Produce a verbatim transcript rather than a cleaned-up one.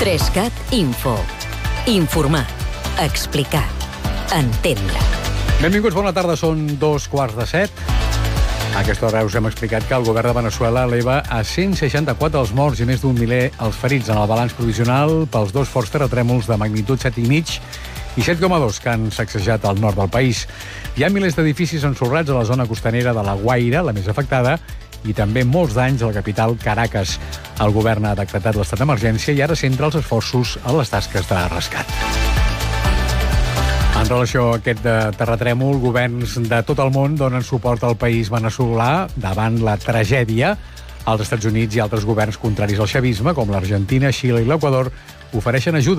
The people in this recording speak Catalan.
Trescat Info. Informar, explicar, entendre. Benvinguts, bona tarda, són dos quarts de set. A aquesta hora us hem explicat que el govern de Veneçuela eleva a cent seixanta-quatre els morts i més d'un miler els ferits en el balanç provisional pels dos forts terratrèmols de magnitud set i mig i set coma dos que han sacsejat el nord del país. Hi ha milers d'edificis ensorrats a la zona costanera de La Guaira, la més afectada, i també molts danys a la capital, Caracas. El govern ha decretat l'estat d'emergència i ara centra els esforços a les tasques de rescat. En relació a aquest terratrèmol, governs de tot el món donen suport al país veneçolà davant la tragèdia. Els Estats Units i altres governs contraris al xavisme, com l'Argentina, Xile i l'Equador, ofereixen ajuda